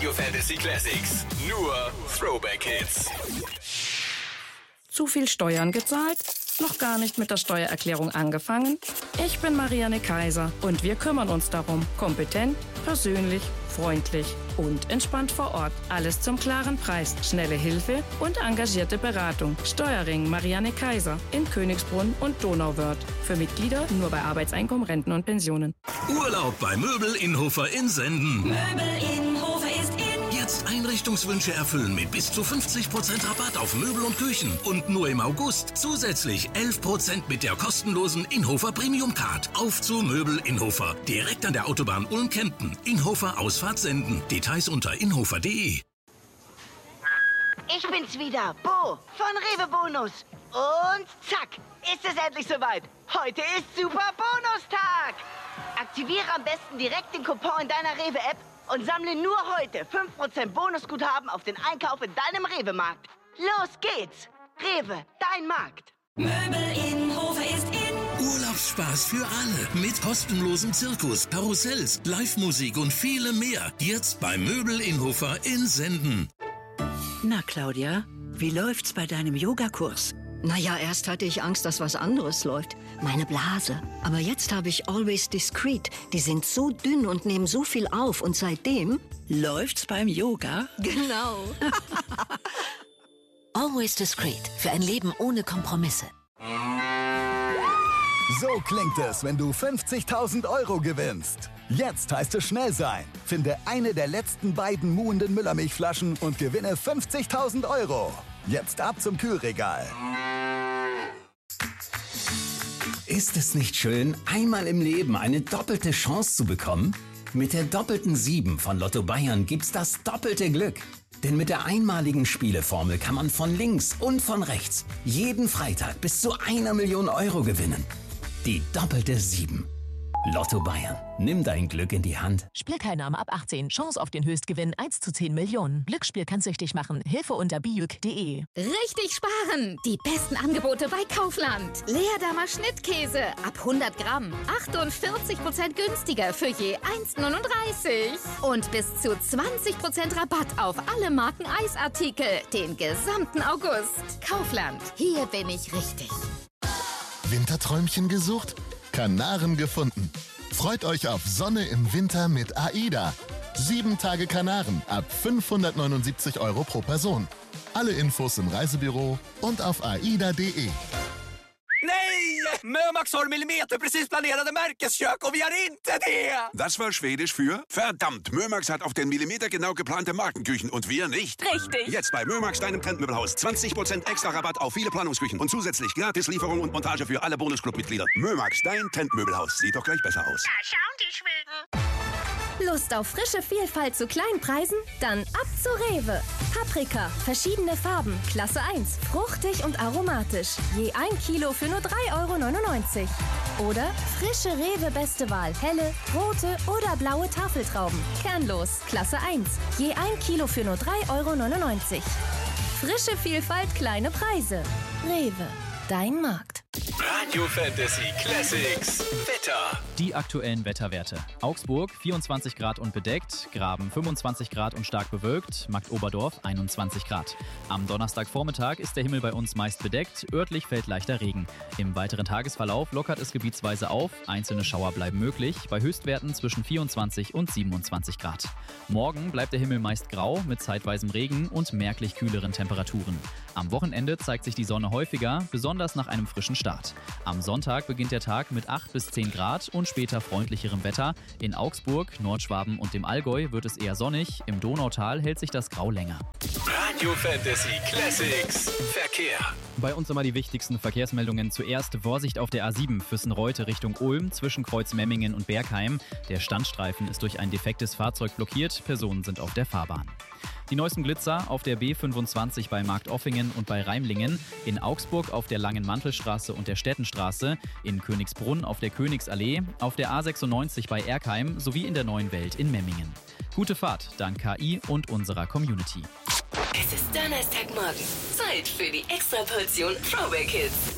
Radio Fantasy Classics. Nur Throwback Hits. Zu viel Steuern gezahlt? Noch gar nicht mit der Steuererklärung angefangen? Ich bin Marianne Kaiser und wir kümmern uns darum. Kompetent, persönlich, freundlich und entspannt vor Ort. Alles zum klaren Preis, schnelle Hilfe und engagierte Beratung. Steuerring Marianne Kaiser in Königsbrunn und Donauwörth. Für Mitglieder nur bei Arbeitseinkommen, Renten und Pensionen. Urlaub bei Möbel Inhofer in Senden. Möbel Inhofer ist in. Jetzt Einrichtungswünsche erfüllen mit bis zu 50% Rabatt auf Möbel und Küchen. Und nur im August zusätzlich 11% mit der kostenlosen Inhofer Premium Card. Auf zu Möbel Inhofer. Direkt an der Autobahn Ulm-Kempten. Inhofer Ausfahrt Senden. Details unter inhofer.de. Ich bin's wieder, Bo von Rewe Bonus. Und zack, ist es endlich soweit. Heute ist Super Bonustag. Aktiviere am besten direkt den Coupon in deiner Rewe-App und sammle nur heute 5% Bonusguthaben auf den Einkauf in deinem Rewe-Markt. Los geht's. Rewe, dein Markt. Möbel Inhofer ist in. Urlaubsspaß für alle. Mit kostenlosem Zirkus, Karussells, Live-Musik und vielem mehr. Jetzt bei Möbel Inhofer in Senden. Na, Claudia, wie läuft's bei deinem Yogakurs? Naja, erst hatte ich Angst, dass was anderes läuft. Meine Blase. Aber jetzt habe ich Always Discreet. Die sind so dünn und nehmen so viel auf. Und seitdem... Läuft's beim Yoga? Genau. Always Discreet. Für ein Leben ohne Kompromisse. So klingt es, wenn du 50.000 Euro gewinnst. Jetzt heißt es schnell sein. Finde eine der letzten beiden muhenden Müllermilchflaschen und gewinne 50.000 Euro. Jetzt ab zum Kühlregal. Ist es nicht schön, einmal im Leben eine doppelte Chance zu bekommen? Mit der doppelten 7 von Lotto Bayern gibt's das doppelte Glück. Denn mit der einmaligen Spieleformel kann man von links und von rechts jeden Freitag bis zu 1 Million Euro gewinnen. Die doppelte 7. Lotto Bayern. Nimm dein Glück in die Hand. Spielteilnahme ab 18. Chance auf den Höchstgewinn 1 zu 10 Millionen. Glücksspiel kann süchtig machen. Hilfe unter bijuk.de. Richtig sparen! Die besten Angebote bei Kaufland. Leerdammer Schnittkäse ab 100 Gramm. 48% günstiger für je 1,39. Und bis zu 20% Rabatt auf alle Marken Eisartikel. Den gesamten August. Kaufland. Hier bin ich richtig. Winterträumchen gesucht? Kanaren gefunden. Freut euch auf Sonne im Winter mit AIDA. 7 Tage Kanaren ab 579 Euro pro Person. Alle Infos im Reisebüro und auf aida.de. Nej! Mömax har millimeterprecis planerade märkeskök och vi har inte det! Das war Schwedisch für verdammt. Mömax hat auf den Millimeter genau geplante Markenküchen und wir nicht. Richtig. Jetzt bei Mömax, deinem Trendmöbelhaus. 20% extra Rabatt auf viele Planungsküchen und zusätzlich gratis Lieferung und Montage für alle Bonusclub-Mitglieder. Mömax, dein Trendmöbelhaus. Sieht doch gleich besser aus. Da schauen die Schweden. Lust auf frische Vielfalt zu kleinen Preisen? Dann ab zu Rewe. Paprika, verschiedene Farben, Klasse 1, fruchtig und aromatisch. Je 1 Kilo für nur 3,99 €. Oder frische Rewe Beste Wahl, helle, rote oder blaue Tafeltrauben. Kernlos, Klasse 1. Je 1 Kilo für nur 3,99 €. Frische Vielfalt, kleine Preise. Rewe, dein Markt. Radio Fantasy Classics Wetter. Die aktuellen Wetterwerte. Augsburg 24 Grad und bedeckt, Graben 25 Grad und stark bewölkt, Marktoberdorf 21 Grad. Am Donnerstagvormittag ist der Himmel bei uns meist bedeckt, örtlich fällt leichter Regen. Im weiteren Tagesverlauf lockert es gebietsweise auf, einzelne Schauer bleiben möglich, bei Höchstwerten zwischen 24 und 27 Grad. Morgen bleibt der Himmel meist grau mit zeitweisem Regen und merklich kühleren Temperaturen. Am Wochenende zeigt sich die Sonne häufiger, besonders nach einem frischen Start. Am Sonntag beginnt der Tag mit 8 bis 10 Grad und später freundlicherem Wetter. In Augsburg, Nordschwaben und dem Allgäu wird es eher sonnig, im Donautal hält sich das Grau länger. Radio Fantasy Classics Verkehr. Bei uns immer die wichtigsten Verkehrsmeldungen. Zuerst Vorsicht auf der A7 Füssen-Reute Richtung Ulm zwischen Kreuz Memmingen und Bergheim. Der Standstreifen ist durch ein defektes Fahrzeug blockiert, Personen sind auf der Fahrbahn. Die neuesten Glitzer auf der B25 bei Marktoffingen und bei Reimlingen, in Augsburg auf der Langen Mantelstraße und der Stettenstraße, in Königsbrunn auf der Königsallee, auf der A96 bei Erkheim sowie in der Neuen Welt in Memmingen. Gute Fahrt, dank KI und unserer Community. Es ist Donnerstagmorgen. Zeit für die Extraportion Throwback Hits.